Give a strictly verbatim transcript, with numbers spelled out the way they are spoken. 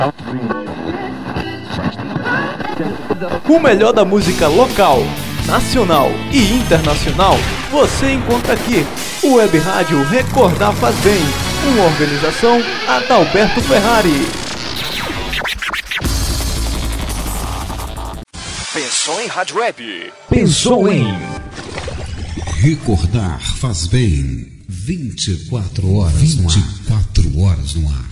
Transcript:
O melhor da música local, nacional e internacional você encontra aqui. O Web Rádio Recordar Faz Bem, uma organização Adalberto Ferrari. Pensou em Rádio Web? Pensou em Recordar Faz Bem. vinte e quatro horas no ar. vinte e quatro horas no ar.